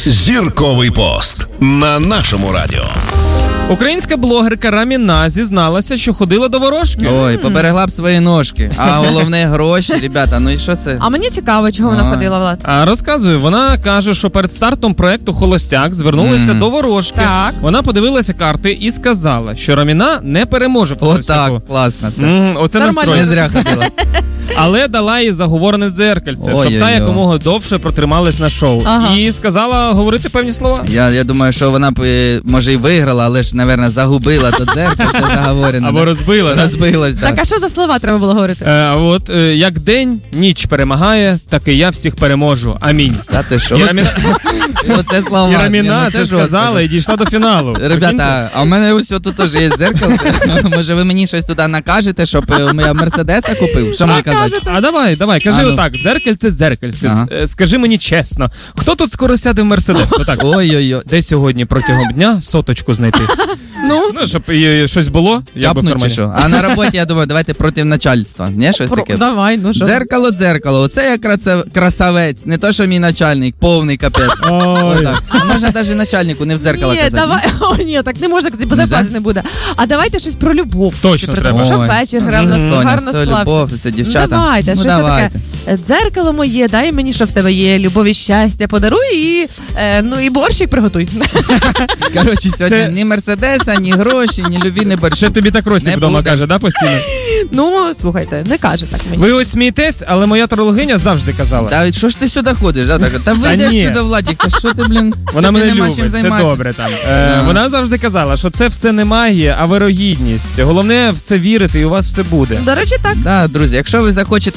Зірковий пост на нашому радіо. Українська блогерка Раміна зізналася, що ходила до ворожки. Ой, поберегла б свої ножки. А головне гроші, ребята, ну і що це? А мені цікаво, чого вона ходила, Влад. А розказую, вона каже, що перед стартом проекту «Холостяк» звернулася до ворожки. Так. Вона подивилася карти і сказала, що Раміна не переможе в «Холостяку». Отак, класно. Оце Нормально. настрой. Не зря ходила. Але дала їй заговорене дзеркальце, щоб Ой-ой-ой. та якомога довше протрималась на шоу. Ага. І сказала говорити певні слова. Я думаю, що вона б, може, і виграла, але ж, напевно, загубила то дзеркальце заговорене. Або розбила. да? Розбилась, Так, так. а що за слова треба було говорити? Як день, ніч перемагає, так і я всіх переможу. Амінь. Та ти що? І Раміна, Оце слова. і Раміна Ну, це жорстко. сказала і дійшла до фіналу. Ребята, а в мене ось тут теж є дзеркальце. Може, ви мені щось туди накажете, щоб я Мерседеса купив? Що мені казати? А давай, кажи А, ну. отак, дзеркальце. Ага. Скажи мені чесно, хто тут скоро сяде в Мерседес? Отак. Ой-ой-ой. Де сьогодні протягом дня соточку знайти? Ну, щоб щось було, як би в Капнуть чи кармані. що? А на роботі, я думаю, давайте проти начальства. Ні, щось таке? Давай, ну що. Дзеркало, оце я красавець, не то, що мій начальник, повний капець. Ой. Отак. А можна навіть начальнику не в дзеркало Ні, казати. давай. О, ні, так не можна казати, бо зарплати не буде. А давайте щось про любов. Точно Чи про треба. те, Щоб Ой. вечір гарно, Соня, гарно все, склався. любов, це дівчата. Давайте, Ну, щось давайте. таке. Дзеркало моє, дай мені, що в тебе є, любов і щастя подаруй і, і борщик приготуй. Коротше, сьогодні Це- ні Мерседеса, ні гроші, ні любі, ні борщу. Ще тобі так Ростік Не вдома буде. каже, да, постійно? Ну, слухайте, не каже так мені. Ви ось смієтесь, але моя тарологиня завжди казала. Та що ж ти сюди ходиш? Да, так? Та вийди ні. сюди, Владик, та що ти, блін? Вона тобі мене нема любить, чим все займатися. добре там. Вона завжди казала, що це все не магія, а вирогідність. Головне в це вірити, і у вас все буде. До речі, так. Да, друзі, якщо ви захочете